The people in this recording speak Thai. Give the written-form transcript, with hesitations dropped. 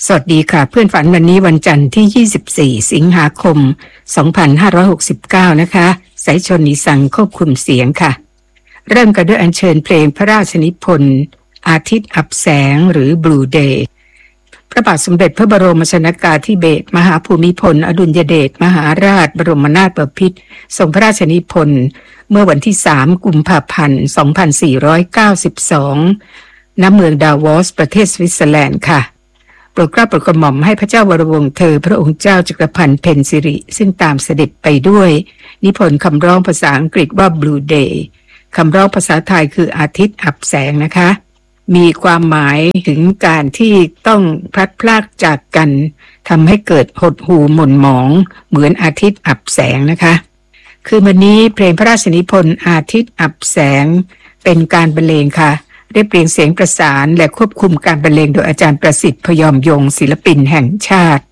สวัสดีค่ะเพื่อนฝันวันนี้วันจันทร์ที่24สิงหาคม2569นะคะสายชนนิสังควบคุมเสียงค่ะเริ่มกันด้วยอัญเชิญเพลงพระราชนิพนธ์อาทิตย์อับแสงหรือ Blue Day พระบาทสมเด็จพระบรมชนกาธิเบศรมหาภูมิพลอดุลยเดชมหาราชบรมนาถบพิตรทรงพระราชนิพนธ์เมื่อวันที่3กุมภาพันธ์2492ณเมืองดาวอสประเทศสวิตเซอร์แลนด์ค่ะโปรดเกล้าโปรดกระหม่อมให้พระเจ้าวรวงศ์เธอพระองค์เจ้าจักรพันธ์เพ็ญสิริซึ่งตามเสด็จไปด้วยนิพนธ์คำร้องภาษาอังกฤษว่า Blue Day คำร้องภาษาไทยคืออาทิตย์อับแสงนะคะมีความหมายถึงการที่ต้องพลัดพรากจากกันทำให้เกิดหดหู่หม่นหมองเหมือนอาทิตย์อับแสงนะคะคือวันนี้เพลงพระราชนิพนธ์อาทิตย์อับแสงเป็นการบรรเลงค่ะเรียบเรียงเสียงประสานและควบคุมการบรรเลงโดยอาจารย์ประสิทธิ์พยอมยงศิลปินแห่งชาติ